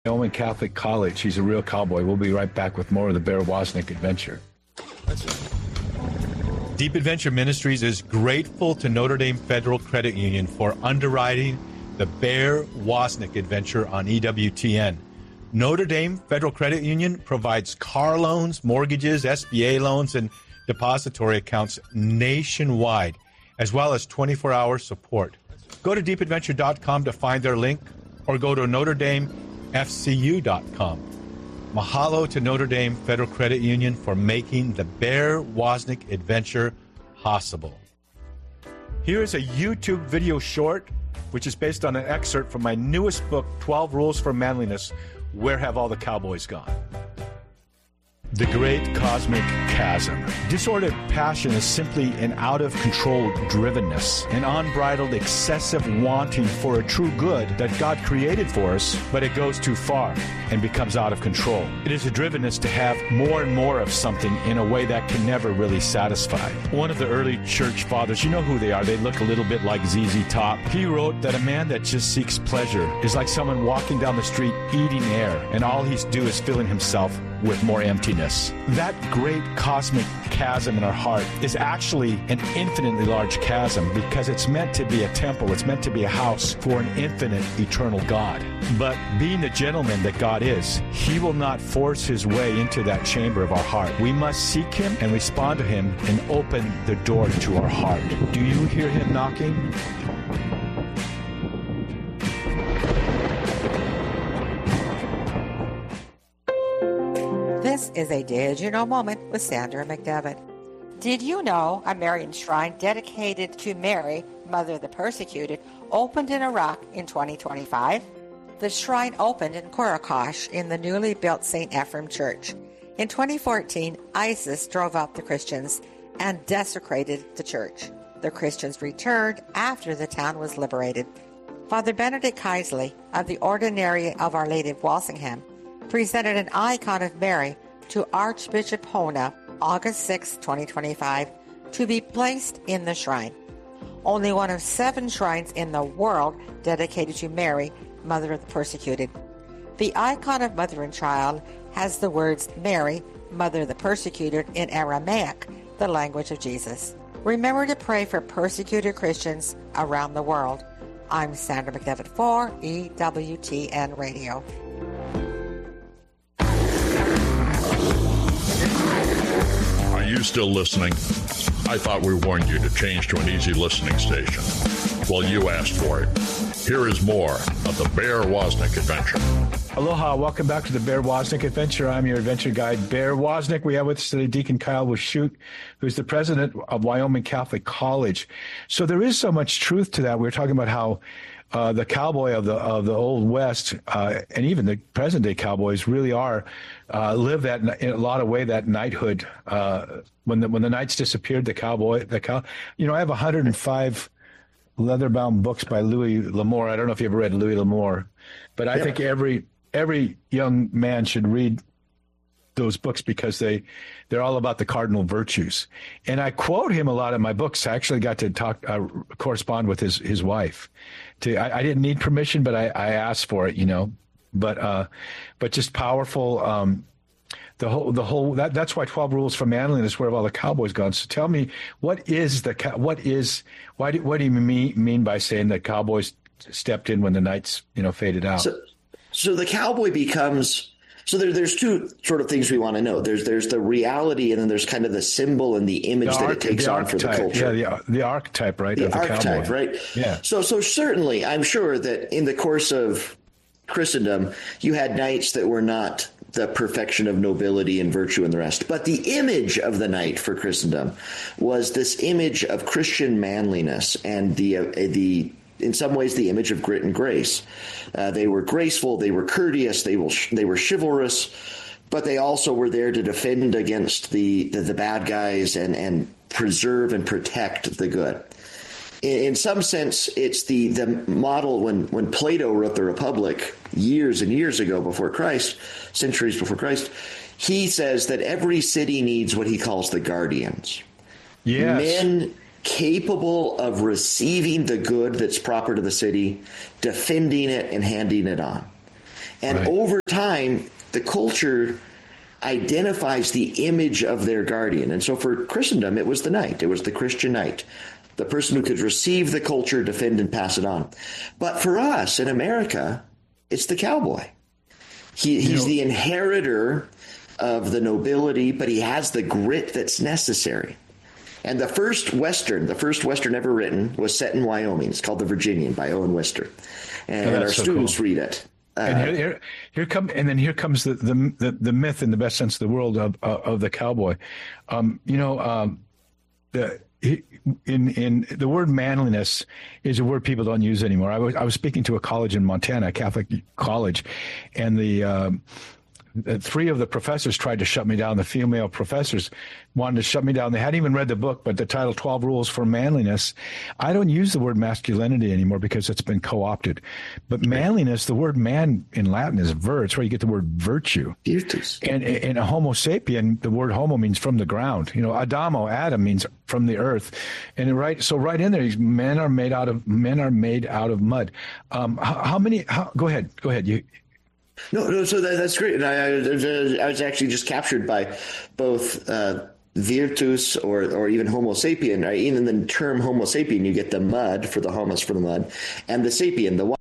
Wyoming Catholic College. He's a real cowboy. We'll be right back with more of the Bear Wozniak adventure. Deep Adventure Ministries is grateful to Notre Dame Federal Credit Union for underwriting the Bear Wozniak adventure on EWTN. Notre Dame Federal Credit Union provides car loans, mortgages, SBA loans, and depository accounts nationwide, as well as 24-hour support. Go to deepadventure.com to find their link, or go to NotreDameFCU.com. Mahalo to Notre Dame Federal Credit Union for making the Bear Wozniak adventure possible. Here is a YouTube video short, which is based on an excerpt from my newest book, 12 Rules for Manliness, Where Have All the Cowboys Gone? The Great Cosmic Chasm. Disordered passion is simply an out-of-control drivenness, an unbridled, excessive wanting for a true good that God created for us, but it goes too far and becomes out of control. It is a drivenness to have more and more of something in a way that can never really satisfy. One of the early church fathers, you know who they are, they look a little bit like ZZ Top. He wrote that a man that just seeks pleasure is like someone walking down the street eating air, and all he's do is filling himself with more emptiness. That great cosmic chasm in our heart is actually an infinitely large chasm because it's meant to be a temple. It's meant to be a house for an infinite, eternal God. But being the gentleman that God is, He will not force His way into that chamber of our heart. We must seek Him and respond to Him and open the door to our heart. Do you hear Him knocking? This is a Did You Know moment with Sandra McDevitt. Did you know a Marian shrine dedicated to Mary, Mother of the Persecuted, opened in Iraq in 2025? The shrine opened in Korakosh in the newly built St. Ephraim Church. In 2014, ISIS drove out the Christians and desecrated the church. The Christians returned after the town was liberated. Father Benedict Keisley of the Ordinary of Our Lady of Walsingham presented an icon of Mary to Archbishop Hona August 6, 2025, to be placed in the shrine. Only one of 7 shrines in the world dedicated to Mary, Mother of the Persecuted. The icon of Mother and Child has the words Mary, Mother of the Persecuted in Aramaic, the language of Jesus. Remember to pray for persecuted Christians around the world. I'm Sandra McDevitt for EWTN Radio. Are you still listening? I thought we warned you to change to an easy listening station. Well, you asked for it. Here is more of the Bear Wozniak adventure. Aloha, welcome back to the Bear Wozniak adventure. I'm your adventure guide, Bear Wozniak. We have with us today Deacon Kyle Washut, who's the president of Wyoming Catholic College. So there is so much truth to that. We were talking about how the cowboy of the Old West, and even the present-day cowboys really are live that in a lot of way that knighthood. When the knights disappeared, I have 105 leather-bound books by Louis L'Amour. I don't know if you ever read Louis L'Amour, but I think every young man should read those books because they're all about the cardinal virtues. And I quote him a lot in my books. I actually got to correspond with his wife. I didn't need permission, but I asked for it, But just powerful. That's why 12 Rules for Manliness, Where Have All the Cowboys Gone? So tell me, what do you mean by saying that cowboys stepped in when the knights, faded out? So the cowboy becomes. So there's two sort of things we want to know. There's the reality, and then there's kind of the symbol and the image that it takes on for the culture. Yeah, the archetype, right? The archetype, right? Yeah. So certainly, I'm sure that in the course of Christendom, you had knights that were not the perfection of nobility and virtue and the rest. But the image of the knight for Christendom was this image of Christian manliness and the in some ways, the image of grit and grace. They were graceful, they were courteous, they were chivalrous, but they also were there to defend against the bad guys and preserve and protect the good. In some sense, it's the model when Plato wrote the Republic years and years ago before Christ, centuries before Christ. He says that every city needs what he calls the guardians. Yes. Men capable of receiving the good that's proper to the city, defending it, and handing it on. And over time, the culture identifies the image of their guardian. And so for Christendom, it was the knight. It was the Christian knight, the person who could receive the culture, defend, and pass it on. But for us in America, it's the cowboy. He's the inheritor of the nobility, but he has the grit that's necessary. And the first Western ever written was set in Wyoming. It's called The Virginian by Owen Wister. And our students read it. And here comes the myth in the best sense of the world of the cowboy. In the word manliness is a word people don't use anymore. I was speaking to a college in Montana, a Catholic college, and the three of the professors tried to shut me down. The female professors wanted to shut me down. They hadn't even read the book, but the title 12 Rules for Manliness. I don't use the word masculinity anymore because it's been co-opted. But manliness, the word man in Latin is vir. It's where you get the word virtue. Virtus. And a homo sapien, the word homo means from the ground. Adamo, Adam, means from the earth. And right in there, men are made out of mud. Go ahead. No. So that's great. And I was actually just captured by both virtus or even Homo sapien. Right? Even the term Homo sapien, you get the mud for the homos for the mud, and the sapien, the